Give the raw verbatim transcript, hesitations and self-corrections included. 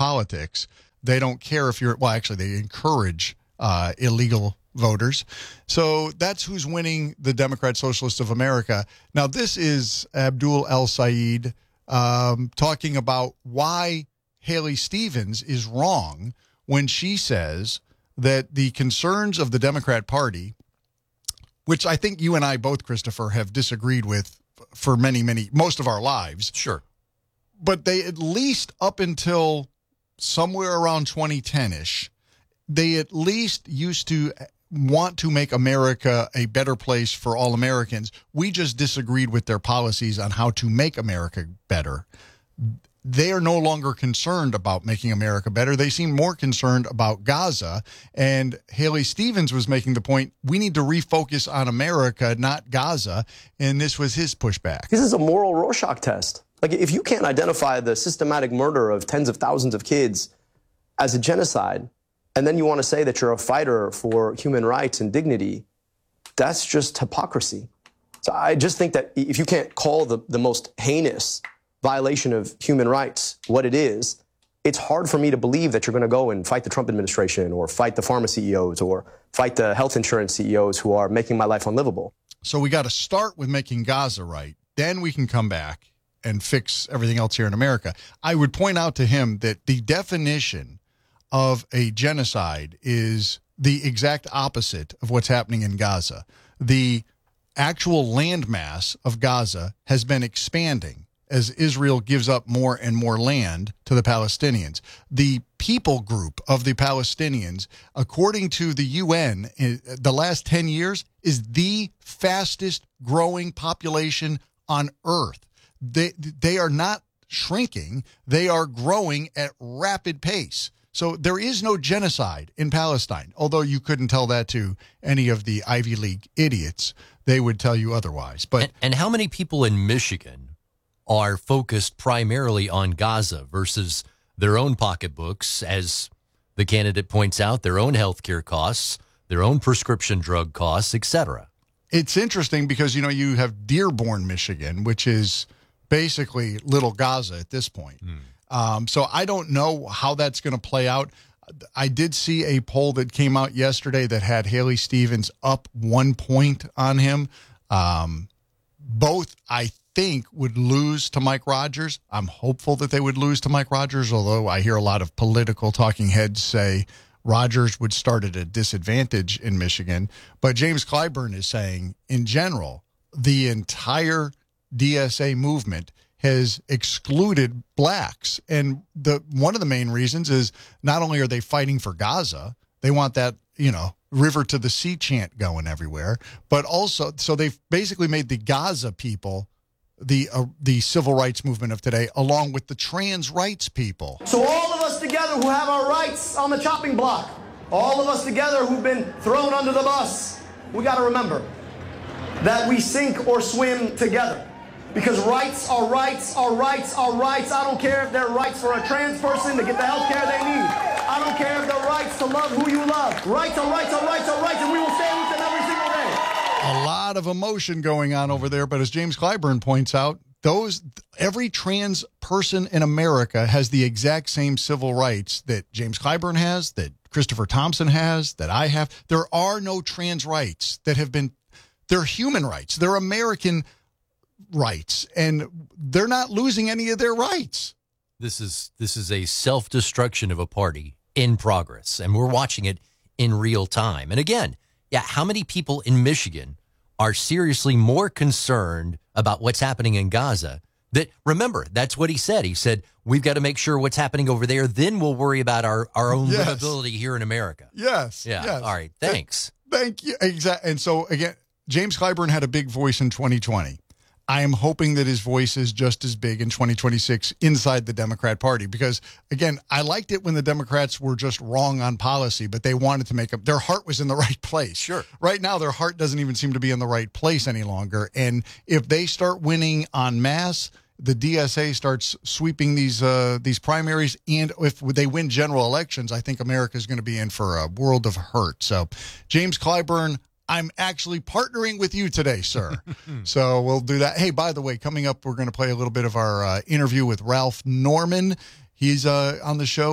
politics. They don't care if you're, well, actually, they encourage uh, illegal voters. So that's who's winning the Democrat Socialists of America. Now, this is Abdul El-Sayed um, talking about why Haley Stevens is wrong when she says that the concerns of the Democrat Party, which I think you and I both, Christopher, have disagreed with for many, many, most of our lives. Sure. But they, at least up until somewhere around twenty ten-ish, they at least used to want to make America a better place for all Americans. We just disagreed with their policies on how to make America better. They are no longer concerned about making America better. They seem more concerned about Gaza. And Haley Stevens was making the point, we need to refocus on America, not Gaza. And this was his pushback. This is a moral Rorschach test. Like, if you can't identify the systematic murder of tens of thousands of kids as a genocide, and then you want to say that you're a fighter for human rights and dignity, that's just hypocrisy. So I just think that if you can't call the, the most heinous violation of human rights what it is, it's hard for me to believe that you're going to go and fight the Trump administration or fight the pharma C E Os or fight the health insurance C E Os who are making my life unlivable. So we got to start with making Gaza right. Then we can come back and fix everything else here in America. I would point out to him that the definition of a genocide is the exact opposite of what's happening in Gaza. The actual landmass of Gaza has been expanding as Israel gives up more and more land to the Palestinians. The people group of the Palestinians, according to the U N, in the last ten years, is the fastest growing population on earth. They, they are not shrinking. They are growing at rapid pace. So there is no genocide in Palestine, although you couldn't tell that to any of the Ivy League idiots. They would tell you otherwise. But and, and how many people in Michigan are focused primarily on Gaza versus their own pocketbooks, as the candidate points out, their own health care costs, their own prescription drug costs, et cetera? It's interesting because, you know, you have Dearborn, Michigan, which is basically little Gaza at this point. Mm. Um, so I don't know how that's going to play out. I did see a poll that came out yesterday that had Haley Stevens up one point on him. Um, both, I think, would lose to Mike Rogers. I'm hopeful that they would lose to Mike Rogers, although I hear a lot of political talking heads say Rogers would start at a disadvantage in Michigan. But James Clyburn is saying, in general, the entire D S A movement has excluded blacks. And the one of the main reasons is not only are they fighting for Gaza, they want that, you know, river to the sea chant going everywhere, but also, so they've basically made the Gaza people the uh, the civil rights movement of today, along with the trans rights people. So all of us together who have our rights on the chopping block, all of us together who've been thrown under the bus, we got to remember that we sink or swim together. Because rights are rights are rights are rights. I don't care if they're rights for a trans person to get the health care they need. I don't care if they're rights to love who you love. Rights are rights are rights are rights, and we will stand with them every single day. A lot of emotion going on over there, but as James Clyburn points out, those every trans person in America has the exact same civil rights that James Clyburn has, that Christopher Thompson has, that I have. There are no trans rights that have been, they're human rights. They're American rights, and they're not losing any of their rights. This is this is a self-destruction of a party in progress, and we're watching it in real time. And again, yeah, how many people in Michigan are seriously more concerned about what's happening in Gaza? That, remember, that's what he said. He said, we've got to make sure what's happening over there, then we'll worry about our, our own yes. livability here in America. Yes. Yeah. Yes. All right. Thanks. Thank you. Exactly. And so, again, James Clyburn had a big voice in twenty twenty. I am hoping that his voice is just as big in twenty twenty-six inside the Democrat Party because, again, I liked it when the Democrats were just wrong on policy, but they wanted to make up. Their heart was in the right place. Sure. Right now, their heart doesn't even seem to be in the right place any longer. And if they start winning en masse, the D S A starts sweeping these uh, these primaries, and if they win general elections, I think America is going to be in for a world of hurt. So, James Clyburn, I'm actually partnering with you today, sir. So we'll do that. Hey, by the way, coming up, we're going to play a little bit of our uh, interview with Ralph Norman. He's uh, on the show.